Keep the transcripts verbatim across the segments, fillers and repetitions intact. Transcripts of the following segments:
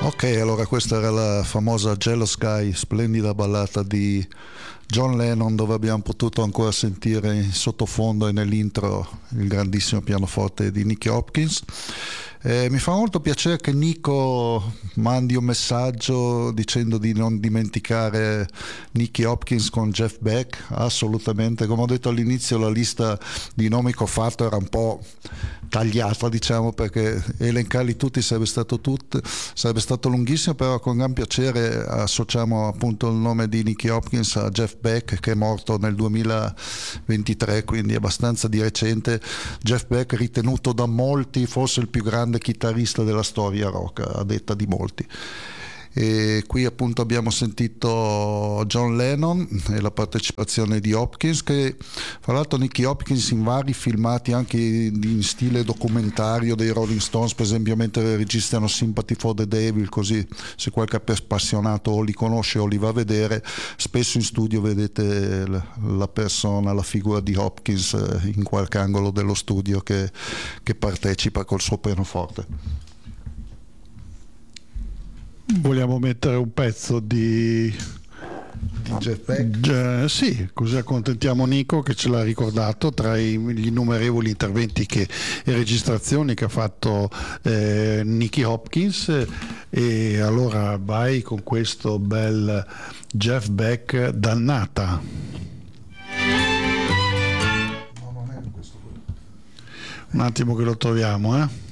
Ok, allora questa era la famosa Jealous Guy, splendida ballata di John Lennon, dove abbiamo potuto ancora sentire in sottofondo e nell'intro il grandissimo pianoforte di Nicky Hopkins. Eh, mi fa molto piacere che Nico mandi un messaggio dicendo di non dimenticare Nicky Hopkins con Jeff Beck. Assolutamente, come ho detto all'inizio, la lista di nomi che ho fatto era un po' tagliata, diciamo, perché elencarli tutti sarebbe stato, tut, sarebbe stato lunghissimo, però con gran piacere associamo appunto il nome di Nicky Hopkins a Jeff Beck, che è morto nel duemilaventitré, quindi abbastanza di recente. Jeff Beck ritenuto da molti forse il più grande chitarrista della storia rock, a detta di molti. E qui appunto abbiamo sentito John Lennon e la partecipazione di Hopkins, che fra l'altro Nicky Hopkins in vari filmati anche in stile documentario dei Rolling Stones, per esempio mentre registrano Sympathy for the Devil, così se qualche appassionato o li conosce o li va a vedere, spesso in studio vedete la persona, la figura di Hopkins in qualche angolo dello studio che, che partecipa col suo pianoforte. Vogliamo mettere un pezzo di, di Jeff Beck? Uh, sì, così accontentiamo Nico che ce l'ha ricordato tra i, gli innumerevoli interventi che, e registrazioni che ha fatto eh, Nicky Hopkins, e allora vai con questo bel Jeff Beck, Dannata. No, non è questo. Un attimo che lo troviamo, eh?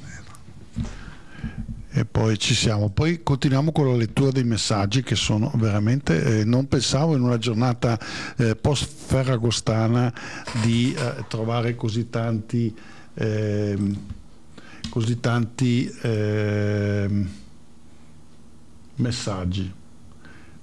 E poi ci siamo. Poi continuiamo con la lettura dei messaggi, che sono veramente, eh, non pensavo in una giornata eh, post ferragostana di eh, trovare così tanti eh, così tanti eh, messaggi.